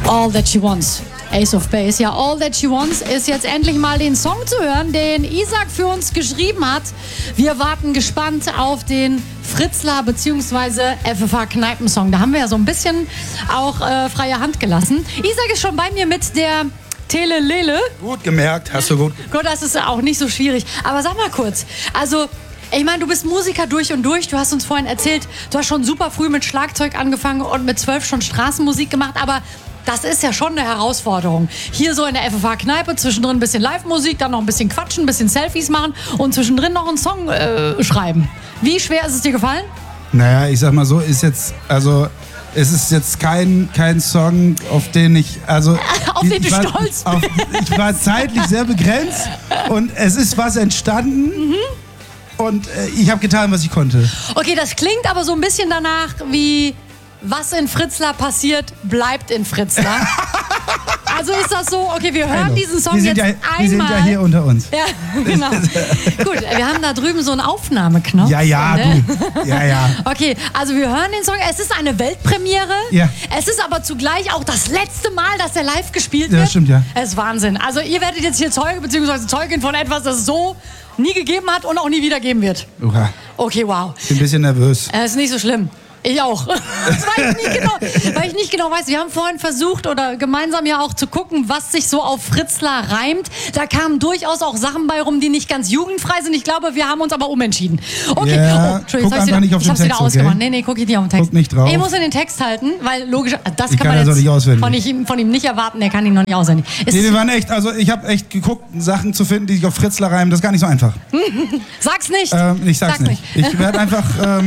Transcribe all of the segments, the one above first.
All That She Wants. Ace of Base. Ja, All That She Wants ist jetzt endlich mal den Song zu hören, den Isaac für uns geschrieben hat. Wir warten gespannt auf den Fritzlar bzw. FFH Kneipensong. Da haben wir ja so ein bisschen auch freie Hand gelassen. Isaac ist schon bei mir mit der Telelele. Gut gemerkt, hast du gut. Gut, das ist auch nicht so schwierig. Aber sag mal kurz, also ich meine, du bist Musiker durch und durch. Du hast uns vorhin erzählt, du hast schon super früh mit Schlagzeug angefangen und mit 12 schon Straßenmusik gemacht. Aber das ist ja schon eine Herausforderung. Hier so in der FFH-Kneipe, zwischendrin ein bisschen Live-Musik, dann noch ein bisschen quatschen, ein bisschen Selfies machen und zwischendrin noch einen Song schreiben. Wie schwer ist es dir gefallen? Naja, ich sag mal so, ist jetzt, also es ist jetzt kein Song, auf den ich, also auf den du stolz bist. Ich war zeitlich sehr begrenzt und es ist was entstanden. Und ich habe getan, was ich konnte. Okay, das klingt aber so ein bisschen danach wie, was in Fritzlar passiert, bleibt in Fritzlar. Also ist das so, okay, wir hören diesen Song jetzt einmal. Wir sind ja hier unter uns. Ja, genau. Gut, wir haben da drüben so einen Aufnahmeknopf. Ja, du. Ja. Okay, also wir hören den Song. Es ist eine Weltpremiere. Ja. Es ist aber zugleich auch das letzte Mal, dass er live gespielt wird. Ja, stimmt, ja. Es ist Wahnsinn. Also ihr werdet jetzt hier Zeuge bzw. Zeugin von etwas, das es so nie gegeben hat und auch nie wieder geben wird. Oha. Okay, wow. Ich bin ein bisschen nervös. Ist nicht so schlimm. Ich auch. Weil ich nicht genau weiß. Wir haben vorhin versucht oder gemeinsam ja auch zu gucken, was sich so auf Fritzlar reimt. Da kamen durchaus auch Sachen bei rum, die nicht ganz jugendfrei sind. Ich glaube, wir haben uns aber umentschieden. Okay. Ja, Entschuldigung, guck einfach nicht auf den Text, wieder ausgemacht. Nee, guck ich nicht auf den Text. Guck nicht drauf. Ich muss in den Text halten, weil logisch, das Ich kann kann man das jetzt auch nicht auswendig. von ihm nicht erwarten. Der kann ihn noch nicht auswendig. Nee, wir waren echt, also ich habe echt geguckt, Sachen zu finden, die sich auf Fritzlar reimen. Das ist gar nicht so einfach. Sag's nicht. Ich sag's nicht. Ich werde einfach...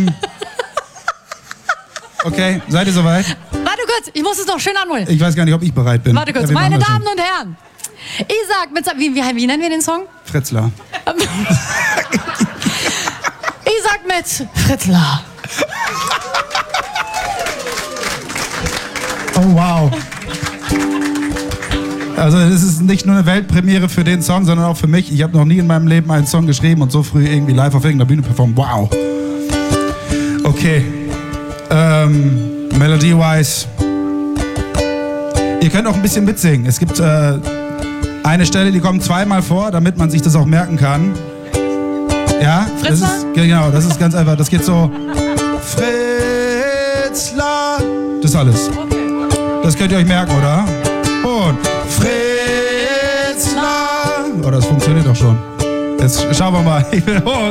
Okay, seid ihr soweit? Warte kurz, ich muss es noch schön anholen. Ich weiß gar nicht, ob ich bereit bin. Warte kurz, Ja, meine machen wir Damen und Herren. Isaac mit wie nennen wir den Song? Fritzlar. Isaac mit Fritzlar. Oh, wow. Also es ist nicht nur eine Weltpremiere für den Song, sondern auch für mich. Ich habe noch nie in meinem Leben einen Song geschrieben und so früh irgendwie live auf irgendeiner Bühne performt. Wow. Okay. Melody-wise. Ihr könnt auch ein bisschen mitsingen. Es gibt eine Stelle, die kommt zweimal vor, damit man sich das auch merken kann. Ja, Fritzlar? Das ist ganz einfach. Das geht so. Fritzlar. Das ist alles. Okay. Das könnt ihr euch merken, oder? Und Fritzlar. Oh, das funktioniert doch schon. Jetzt schauen wir mal. Ich bin hoch.